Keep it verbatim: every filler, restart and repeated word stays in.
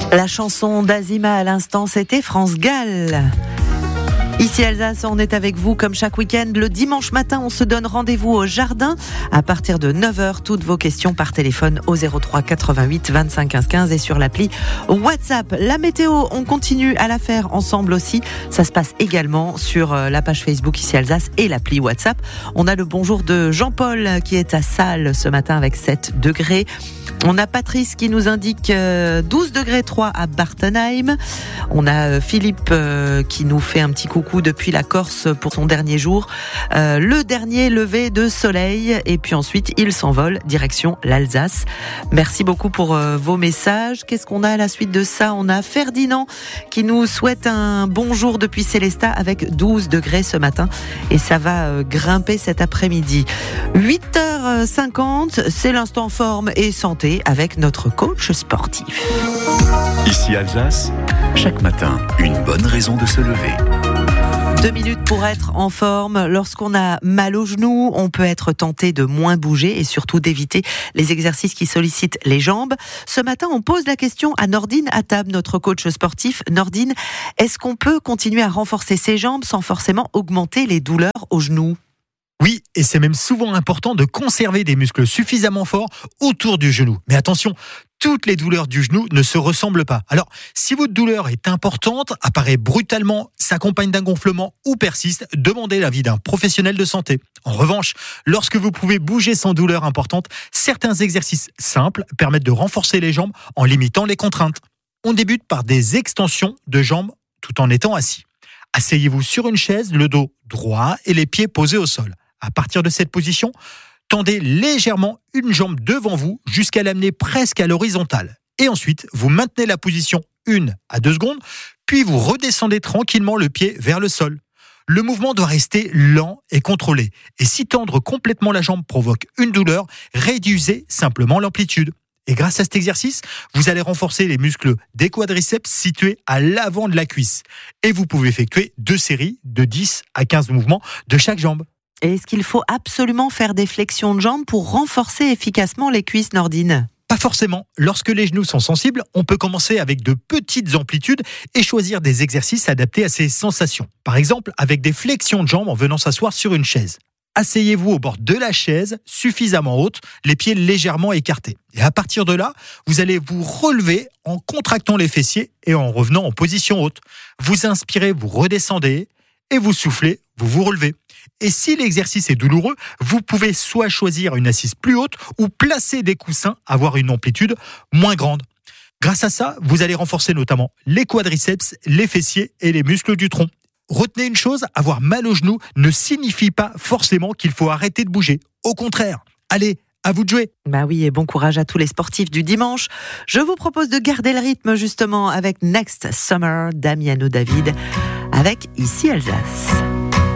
La chanson d'Azima à l'instant, c'était France Gall. Ici Alsace, on est avec vous comme chaque week-end. Le dimanche matin, on se donne rendez-vous au jardin à partir de neuf heures. Toutes vos questions par téléphone au zéro trois quatre-vingt-huit vingt-cinq quinze quinze et sur l'appli WhatsApp. La météo, on continue à la faire ensemble aussi. Ça se passe également sur la page Facebook Ici Alsace et l'appli WhatsApp. On a le bonjour de Jean-Paul qui est à Salles ce matin avec sept degrés. On a Patrice qui nous indique douze degrés trois à Bartenheim. On a Philippe qui nous fait un petit coucou depuis la Corse pour son dernier jour. Euh, le dernier lever de soleil. Et puis ensuite, il s'envole direction l'Alsace. Merci beaucoup pour euh, vos messages. Qu'est-ce qu'on a à la suite de ça ? On a Ferdinand qui nous souhaite un bonjour depuis Célestat avec douze degrés ce matin. Et ça va euh, grimper cet après-midi. huit heures cinquante, c'est l'instant forme et santé avec notre coach sportif. Ici Alsace, chaque matin, une bonne raison de se lever. Deux minutes pour être en forme. Lorsqu'on a mal aux genoux, on peut être tenté de moins bouger et surtout d'éviter les exercices qui sollicitent les jambes. Ce matin, on pose la question à Nordine Attab, notre coach sportif. Nordine, est-ce qu'on peut continuer à renforcer ses jambes sans forcément augmenter les douleurs aux genoux ? Oui, et c'est même souvent important de conserver des muscles suffisamment forts autour du genou. Mais attention, toutes les douleurs du genou ne se ressemblent pas. Alors, si votre douleur est importante, apparaît brutalement, s'accompagne d'un gonflement ou persiste, demandez l'avis d'un professionnel de santé. En revanche, lorsque vous pouvez bouger sans douleur importante, certains exercices simples permettent de renforcer les jambes en limitant les contraintes. On débute par des extensions de jambes tout en étant assis. Asseyez-vous sur une chaise, le dos droit et les pieds posés au sol. À partir de cette position, tendez légèrement une jambe devant vous jusqu'à l'amener presque à l'horizontale. Et ensuite, vous maintenez la position une à deux secondes, puis vous redescendez tranquillement le pied vers le sol. Le mouvement doit rester lent et contrôlé. Et si tendre complètement la jambe provoque une douleur, réduisez simplement l'amplitude. Et grâce à cet exercice, vous allez renforcer les muscles des quadriceps situés à l'avant de la cuisse. Et vous pouvez effectuer deux séries de dix à quinze mouvements de chaque jambe. Et est-ce qu'il faut absolument faire des flexions de jambes pour renforcer efficacement les cuisses, Nordine ? Pas forcément. Lorsque les genoux sont sensibles, on peut commencer avec de petites amplitudes et choisir des exercices adaptés à ces sensations. Par exemple, avec des flexions de jambes en venant s'asseoir sur une chaise. Asseyez-vous au bord de la chaise, suffisamment haute, les pieds légèrement écartés. Et à partir de là, vous allez vous relever en contractant les fessiers et en revenant en position haute. Vous inspirez, vous redescendez et vous soufflez, vous vous relevez. Et si l'exercice est douloureux, vous pouvez soit choisir une assise plus haute ou placer des coussins, avoir une amplitude moins grande. Grâce à ça, vous allez renforcer notamment les quadriceps, les fessiers et les muscles du tronc. Retenez une chose, avoir mal aux genoux ne signifie pas forcément qu'il faut arrêter de bouger. Au contraire, allez, à vous de jouer. Bah oui, et bon courage à tous les sportifs du dimanche. Je vous propose de garder le rythme justement avec Next Summer d'Amiano David avec Ici Alsace.